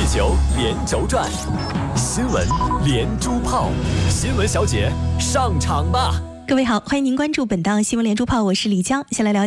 球连轴转，新闻连珠炮，新闻小姐上场吧！ 各位好，欢迎您关注本档新闻连珠炮，我是李江，先来了解